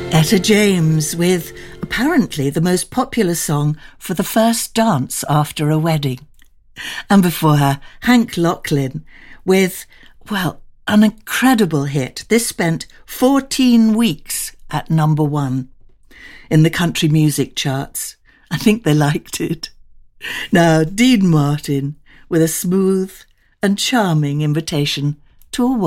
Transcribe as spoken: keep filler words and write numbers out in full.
Etta James with apparently the most popular song for the first dance after a wedding. And before her, Hank Locklin with, well, an incredible hit. This spent fourteen weeks at number one in the country music charts. I think they liked it. Now, Dean Martin with a smooth and charming invitation to a